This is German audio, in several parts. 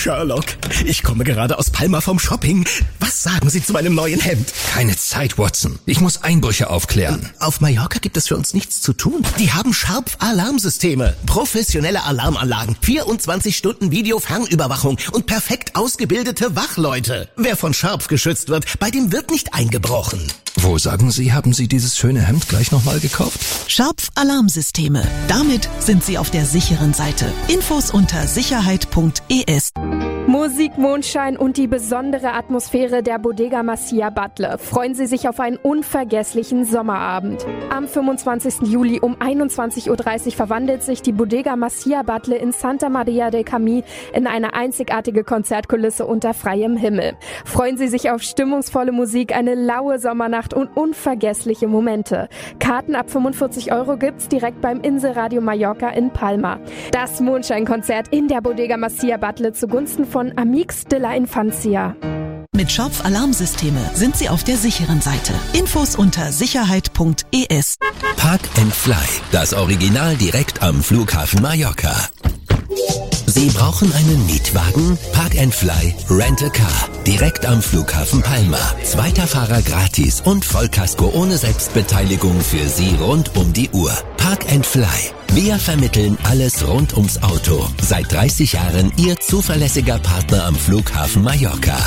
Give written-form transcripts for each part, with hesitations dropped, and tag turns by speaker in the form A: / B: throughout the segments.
A: Sherlock, ich komme gerade aus Palma vom Shopping. Was sagen Sie zu meinem neuen Hemd?
B: Keine Zeit, Watson. Ich muss Einbrüche aufklären.
A: Auf Mallorca gibt es für uns nichts zu tun. Die haben Sharp-Alarmsysteme, professionelle Alarmanlagen, 24 Stunden Videofernüberwachung und perfekt ausgebildete Wachleute. Wer von Sharp geschützt wird, bei dem wird nicht eingebrochen.
B: Wo, sagen Sie, haben Sie dieses schöne Hemd gleich nochmal gekauft?
C: Sharp-Alarmsysteme. Damit sind Sie auf der sicheren Seite. Infos unter sicherheit.es.
D: Musik, Mondschein und die besondere Atmosphäre der Bodega Masia Batlle. Freuen Sie sich auf einen unvergesslichen Sommerabend. Am 25. Juli um 21.30 Uhr verwandelt sich die Bodega Masia Batlle in Santa Maria del Camí in eine einzigartige Konzertkulisse unter freiem Himmel. Freuen Sie sich auf stimmungsvolle Musik, eine laue Sommernacht und unvergessliche Momente. Karten ab 45 € gibt's direkt beim Inselradio Mallorca in Palma. Das Mondscheinkonzert in der Bodega Masia Batlle zugunsten von Amix de la Infancia.
C: Mit Sharp-Alarmsysteme sind Sie auf der sicheren Seite. Infos unter sicherheit.es.
E: Park and Fly, das Original direkt am Flughafen Mallorca. Sie brauchen einen Mietwagen? Park and Fly Rent a Car. Direkt am Flughafen Palma. Zweiter Fahrer gratis und Vollkasko ohne Selbstbeteiligung für Sie rund um die Uhr. Park and Fly. Wir vermitteln alles rund ums Auto. Seit 30 Jahren Ihr zuverlässiger Partner am Flughafen Mallorca.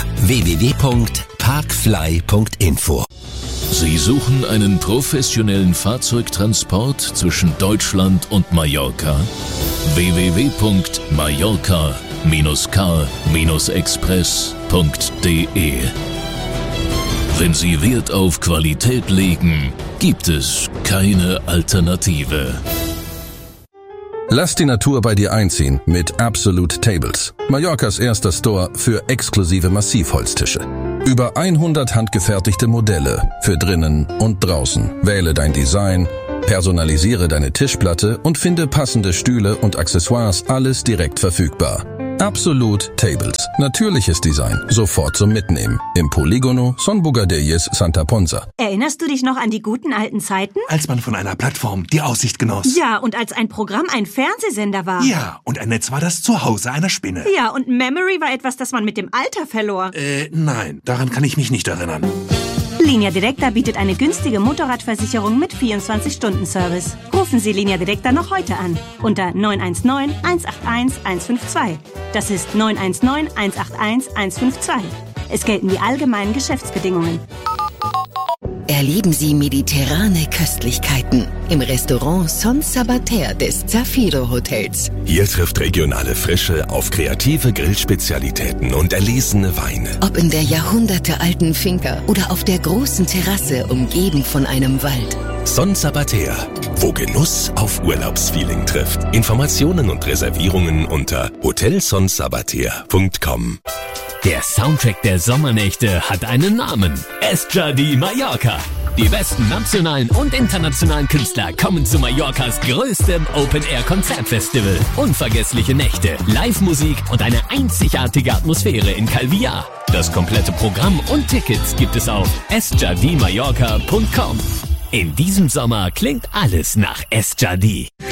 E: www.parkfly.info.
F: Sie suchen einen professionellen Fahrzeugtransport zwischen Deutschland und Mallorca? www.mallorca-car-express.de. Wenn Sie Wert auf Qualität legen, gibt es keine Alternative.
G: Lass die Natur bei dir einziehen mit Absolute Tables. Mallorcas erster Store für exklusive Massivholztische. Über 100 handgefertigte Modelle für drinnen und draußen. Wähle dein Design, personalisiere deine Tischplatte und finde passende Stühle und Accessoires, alles direkt verfügbar. Absolute Tables. Natürliches Design. Sofort zum Mitnehmen. Im Polígono Son Bugadelles Santa Ponsa.
H: Erinnerst du dich noch an die guten alten Zeiten?
I: Als man von einer Plattform die Aussicht genoss.
H: Ja, und als ein Programm ein Fernsehsender war.
I: Ja, und ein Netz war das Zuhause einer Spinne.
H: Ja, und Memory war etwas, das man mit dem Alter verlor.
I: Nein, daran kann ich mich nicht erinnern.
H: Linea Directa bietet eine günstige Motorradversicherung mit 24-Stunden-Service. Rufen Sie Linea Directa noch heute an. Unter 919 181 152. Das ist 919 181 152. Es gelten die allgemeinen Geschäftsbedingungen.
J: Erleben Sie mediterrane Köstlichkeiten im Restaurant Son Sabater des Zafiro Hotels.
K: Hier trifft regionale Frische auf kreative Grillspezialitäten und erlesene Weine.
J: Ob in der jahrhundertealten Finca oder auf der großen Terrasse umgeben von einem Wald.
K: Son Sabater, wo Genuss auf Urlaubsfeeling trifft. Informationen und Reservierungen unter hotelsonsabater.com.
L: Der Soundtrack der Sommernächte hat einen Namen. Esjadi Mallorca. Die besten nationalen und internationalen Künstler kommen zu Mallorcas größtem Open-Air-Konzertfestival. Unvergessliche Nächte, Live-Musik und eine einzigartige Atmosphäre in Calvillar. Das komplette Programm und Tickets gibt es auf esjadimallorca.com. In diesem Sommer klingt alles nach Esjadi.